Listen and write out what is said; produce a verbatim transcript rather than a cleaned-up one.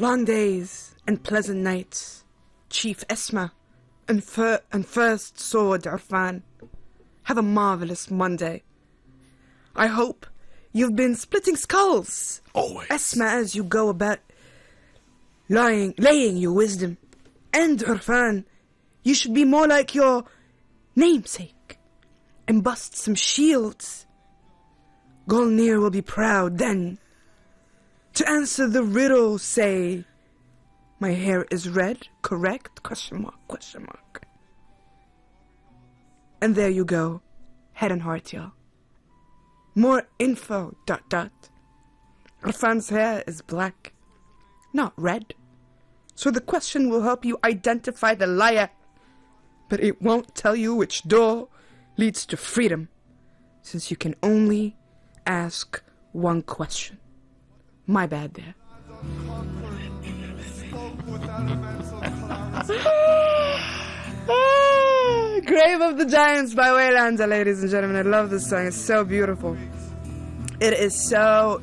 Long days and pleasant nights, Chief Esma and, fir- and First Sword Arfan. Have a marvelous Monday. I hope you've been splitting skulls. Always. Esma, as you go about lying, laying your wisdom. And Arfan, you should be more like your namesake and bust some shields. Golnir will be proud then. To answer the riddle, say, my hair is red, correct? Question mark, question mark. And there you go, head and heart, y'all. More info, dot dot. Arfan's hair is black, not red. So the question will help you identify the liar, but it won't tell you which door leads to freedom, since you can only ask one question. My bad there. Grave of the Giants by Waylanda, ladies and gentlemen. I love this song. It's so beautiful. It is so